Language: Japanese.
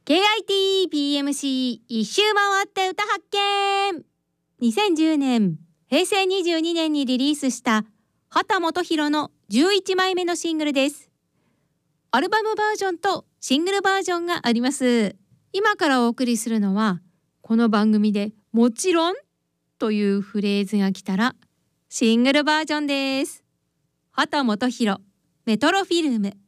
KITPMC 一周回って歌発見。2010年平成22年にリリースした秦基博の11枚目のシングルです。アルバムバージョンとシングルバージョンがあります。今からお送りするのは、この番組でもちろんというフレーズが来たらシングルバージョンです。秦基博メトロフィルム。